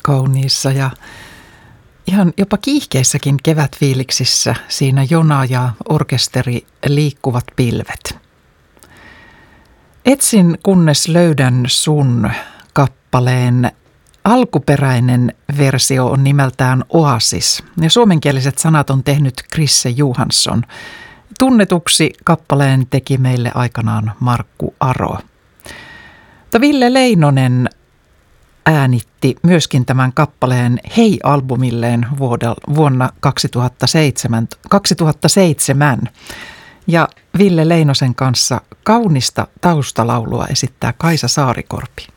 kauniissa ja ihan jopa kiihkeissäkin kevätfiiliksissä siinä Jona ja orkesteri Liikkuvat pilvet. Etsin kunnes löydän sun kappaleen alkuperäinen versio on nimeltään Oasis ja suomenkieliset sanat on tehnyt Krisse Johansson. Tunnetuksi kappaleen teki meille aikanaan Markku Aro. Mutta Ville Leinonen äänitti myöskin tämän kappaleen Hei-albumilleen vuonna 2007. Ja Ville Leinosen kanssa kaunista taustalaulua esittää Kaisa Saarikorpi.